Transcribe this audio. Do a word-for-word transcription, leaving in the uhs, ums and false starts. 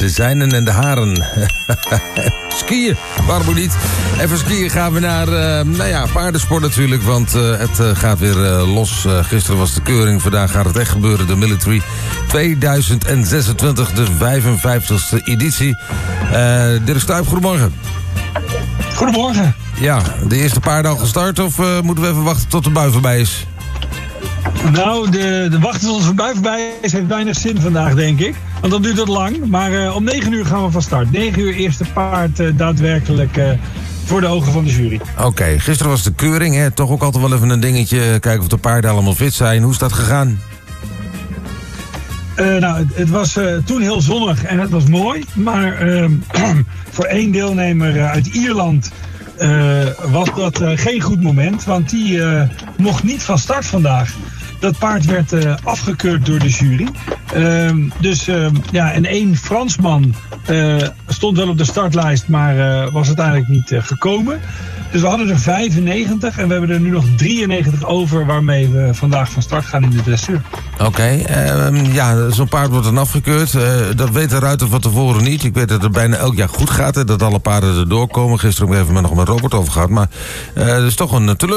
de zijnen en de haren. Skiën, waarom niet? Even skiën gaan we naar, uh, nou ja, paardensport natuurlijk, want uh, het uh, gaat weer uh, los. Uh, gisteren was de keuring, vandaag gaat het echt gebeuren. De Military tweeduizend zesentwintig, de vijfenvijftigste editie. Uh, Dirk Stuyp, goedemorgen. Goedemorgen. Ja, de eerste paarden al gestart of uh, moeten we even wachten tot de bui voorbij is? Nou, de, de wachten tot de bui voorbij is heeft weinig zin vandaag, denk ik. Want dan duurt het lang. Maar uh, om negen uur gaan we van start. negen uur eerste paard uh, daadwerkelijk uh, voor de ogen van de jury. Oké, okay, gisteren was de keuring, hè? Toch ook altijd wel even een dingetje. Kijken of de paarden allemaal fit zijn. Hoe is dat gegaan? Uh, nou, het, het was uh, toen heel zonnig en het was mooi. Maar uh, voor één deelnemer uh, uit Ierland uh, was dat uh, geen goed moment. Want die uh, mocht niet van start vandaag. Dat paard werd uh, afgekeurd door de jury. Uh, dus uh, ja, en één Fransman uh, stond wel op de startlijst, maar uh, was uiteindelijk niet uh, gekomen. Dus we hadden er vijfennegentig en we hebben er nu nog drieënnegentig over waarmee we vandaag van start gaan in de dressuur. Oké, okay, uh, ja, zo'n paard wordt dan afgekeurd. Uh, dat weet de ruiter van tevoren niet. Ik weet dat het bijna elk jaar goed gaat en dat alle paarden erdoor komen. Gisteren hebben we nog met Robert over gehad, maar uh, dat is toch een teleur.